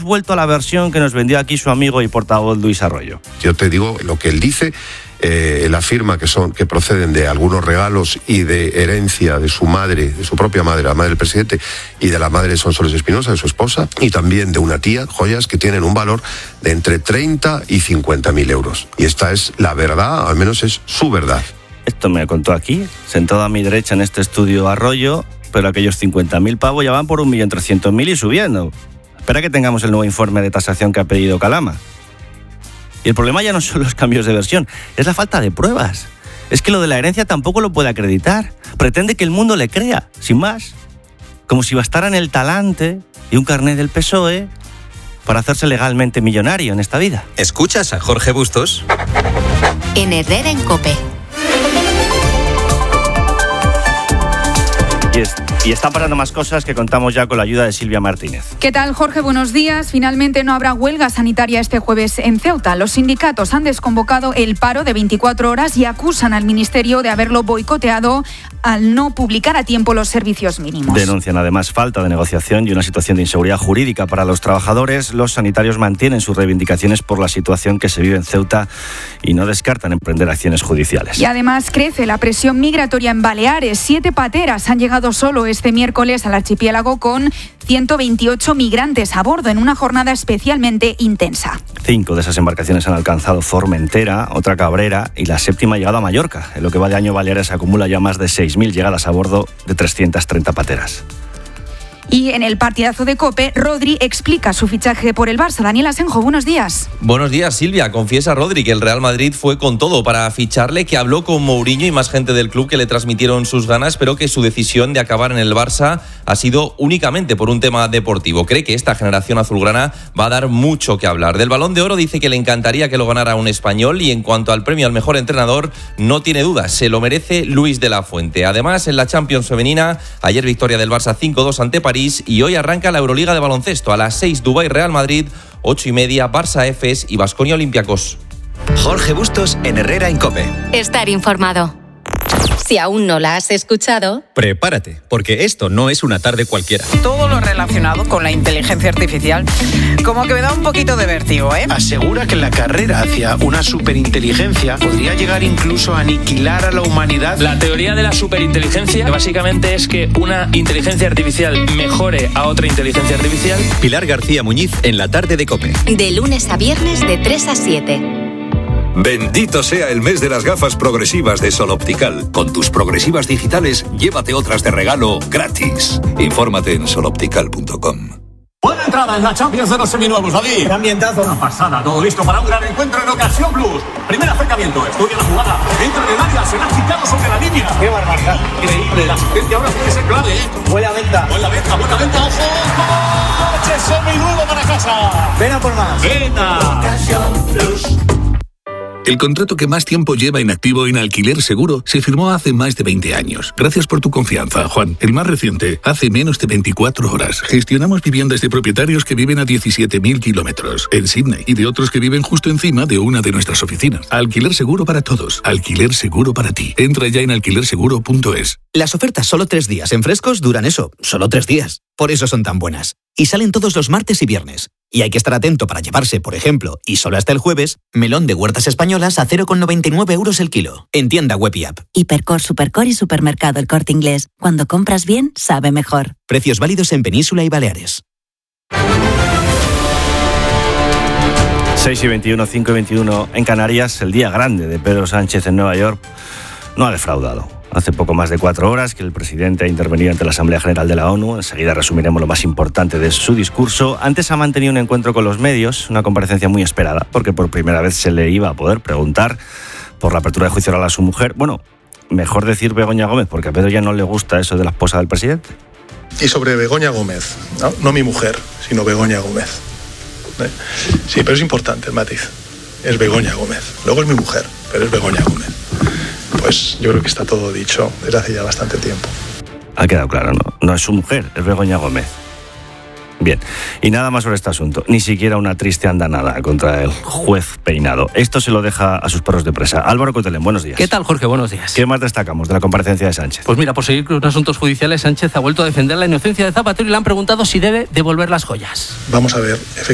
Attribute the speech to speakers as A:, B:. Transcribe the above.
A: vuelto a la versión que nos vendió aquí su amigo y portavoz Luis Arroyo.
B: Yo te digo lo que él dice. Él afirma que proceden de algunos regalos y de herencia de su madre, de su propia madre, la madre del presidente, y de la madre de Sonsoles Espinosa, de su esposa, y también de una tía, joyas que tienen un valor de entre 30 y 50.000 euros. Y esta es la verdad, al menos es su verdad.
A: Esto me contó aquí, sentado a mi derecha en este estudio Arroyo, pero aquellos 50.000 pavos ya van por 1.300.000 y subiendo. Espera que tengamos el nuevo informe de tasación que ha pedido Calama. Y el problema ya no son los cambios de versión, es la falta de pruebas. Es que lo de la herencia tampoco lo puede acreditar. Pretende que el mundo le crea, sin más. Como si bastaran el talante y un carnet del PSOE para hacerse legalmente millonario en esta vida.
C: ¿Escuchas a Jorge Bustos?
D: En Herrera en COPE.
A: Y están pasando más cosas que contamos ya con la ayuda de Silvia Martínez.
E: ¿Qué tal, Jorge? Buenos días. Finalmente no habrá huelga sanitaria este jueves en Ceuta. Los sindicatos han desconvocado el paro de 24 horas y acusan al Ministerio de haberlo boicoteado al no publicar a tiempo los servicios mínimos.
A: Denuncian además falta de negociación y una situación de inseguridad jurídica para los trabajadores. Los sanitarios mantienen sus reivindicaciones por la situación que se vive en Ceuta y no descartan emprender acciones judiciales.
E: Y además crece la presión migratoria en Baleares. 7 pateras han llegado solo este miércoles al archipiélago con 128 migrantes a bordo en una jornada especialmente intensa.
A: 5 de esas embarcaciones han alcanzado Formentera, otra Cabrera y la 7ª ha llegado a Mallorca. En lo que va de año, Baleares acumula ya más de 6.000 llegadas a bordo de 330 pateras.
E: Y en el partidazo de COPE, Rodri explica su fichaje por el Barça. Daniel Asenjo, buenos días.
F: Buenos días, Silvia. Confiesa Rodri que el Real Madrid fue con todo para ficharle, que habló con Mourinho y más gente del club que le transmitieron sus ganas, pero que su decisión de acabar en el Barça ha sido únicamente por un tema deportivo. Cree que esta generación azulgrana va a dar mucho que hablar. Del Balón de Oro dice que le encantaría que lo ganara un español y en cuanto al premio al mejor entrenador, no tiene dudas, se lo merece Luis de la Fuente. Además, en la Champions femenina, ayer victoria del Barça 5-2 ante París y hoy arranca la Euroliga de baloncesto. A las 6 Dubái Real Madrid, 8:30 Barça Efes y Baskonia Olympiacos.
C: Jorge Bustos en Herrera en COPE.
D: Estar informado. Si aún no la has escuchado,
C: Prepárate, porque esto no es una tarde cualquiera.
G: Todo lo relacionado con la inteligencia artificial como que me da un poquito de vértigo, ¿eh?
H: Asegura que la carrera hacia una superinteligencia podría llegar incluso a aniquilar a la humanidad.
I: La teoría de la superinteligencia básicamente es que una inteligencia artificial mejore a otra inteligencia artificial.
C: Pilar García Muñiz en la tarde de COPE.
D: de lunes a viernes de 3 a 7.
J: Bendito sea el mes de las gafas progresivas de Sol Optical. Con tus progresivas digitales, llévate otras de regalo gratis. Infórmate en soloptical.com.
K: Buena entrada en la Champions de los seminuevos, David. Ambientazo. Una pasada, todo listo para un gran encuentro en Ocasión Plus. Primer acercamiento, estudia la jugada. Entra en el área, será quitado sobre la línea. ¡Qué barbaridad! Increíble, la asistencia ahora puede ser clave, ¿eh? Buena venta, ojo. ¡Coche seminuevo para casa! Ven a por más. Venta. Ocasión Plus.
J: El contrato que más tiempo lleva inactivo en Alquiler Seguro se firmó hace más de 20 años. Gracias por tu confianza, Juan. El más reciente, hace menos de 24 horas. Gestionamos viviendas de propietarios que viven a 17.000 kilómetros en Sydney y de otros que viven justo encima de una de nuestras oficinas. Alquiler Seguro para todos. Alquiler Seguro para ti. Entra ya en alquilerseguro.es.
L: Las ofertas solo 3 días en Frescos duran eso, solo 3 días. Por eso son tan buenas. Y salen todos los martes y viernes. Y hay que estar atento para llevarse, por ejemplo, y solo hasta el jueves, melón de Huertas Españolas a 0,99 euros el kilo. En tienda web y app.
M: Hipercor, Supercor y Supermercado El Corte Inglés. Cuando compras bien, sabe mejor.
L: Precios válidos en Península y Baleares.
A: 6:21, 5:21 en Canarias. El día grande de Pedro Sánchez en Nueva York no ha defraudado. Hace poco más de 4 horas que el presidente ha intervenido ante la Asamblea General de la ONU. Enseguida resumiremos lo más importante de su discurso. Antes ha mantenido un encuentro con los medios, una comparecencia muy esperada, porque por primera vez se le iba a poder preguntar por la apertura de juicio oral a su mujer. Bueno, mejor decir Begoña Gómez, porque a Pedro ya no le gusta eso de la esposa del presidente.
N: Y sobre Begoña Gómez, no mi mujer, sino Begoña Gómez. Sí, pero es importante el matiz. Es Begoña Gómez. Luego es mi mujer, pero es Begoña Gómez. Pues yo creo que está todo dicho desde hace ya bastante tiempo.
A: Ha quedado claro, ¿no? No es su mujer, es Begoña Gómez. Bien, y nada más sobre este asunto. Ni siquiera una triste andanada contra el juez Peinado. Esto se lo deja a sus perros de presa. Álvaro Cotelén, buenos días.
O: ¿Qué tal, Jorge? Buenos días.
A: ¿Qué más destacamos de la comparecencia de Sánchez?
O: Pues mira, por seguir con asuntos judiciales, Sánchez ha vuelto a defender la inocencia de Zapatero y le han preguntado si debe devolver las joyas.
N: Vamos a ver, efectivamente.